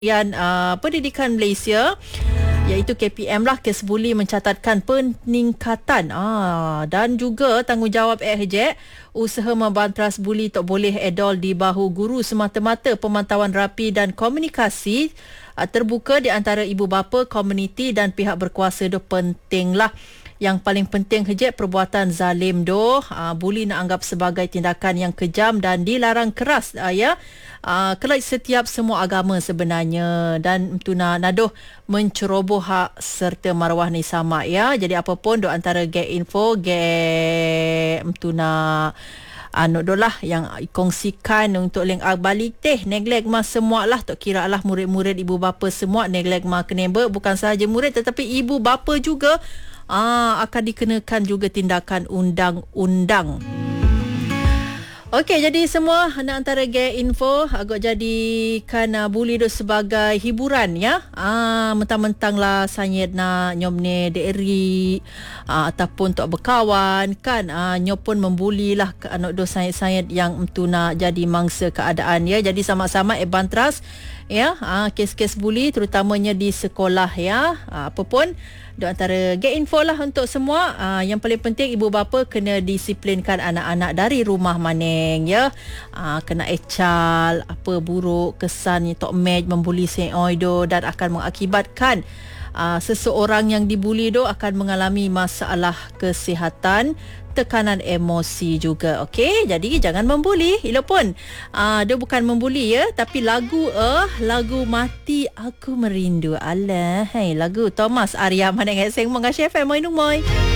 Pendidikan Malaysia iaitu KPM lah, kes buli mencatatkan peningkatan dan juga tanggungjawab Hejek usaha membantras buli tak boleh edol di bahu guru semata-mata. Pemantauan rapi dan komunikasi terbuka di antara ibu bapa, komuniti dan pihak berkuasa tu pentinglah. Yang paling penting Hejek, perbuatan zalim buli nak anggap sebagai tindakan yang kejam dan dilarang keras kelak setiap semua agama sebenarnya, dan nadoh menceroboh hak serta maruah ni sama ya. Jadi apa pun antara gay info dolah yang kongsikan untuk link balik neglect mas semua lah, tak kira lah murid-murid, ibu bapa semua neglect mas keneba, bukan sahaja murid tetapi ibu bapa juga akan dikenakan juga tindakan undang-undang. Okey, jadi semua antara gay info agak jadikan buli tu sebagai hiburan ya. Mentang-mentang lah sanyet nak nyomne deri ataupun tak berkawan kan, nyopun membuli lah anak do sanyet-sanyet yang nak jadi mangsa keadaan ya. Jadi sama-sama bantras ya kes-kes buli terutamanya di sekolah ya. Apa pun antara get info lah untuk semua. Yang paling penting ibu bapa kena disiplinkan anak-anak dari rumah maneng ya. Kena ecal apa buruk kesan tok match membuli seoido dan akan mengakibatkan seseorang yang dibuli akan mengalami masalah kesihatan, tekanan emosi juga. Okey, jadi jangan membuli. Ilapun dia bukan membuli ya, tapi lagu Mati Aku Merindu. Alah, lagu Thomas Arya Maneng Seng Mengasy FM Moy.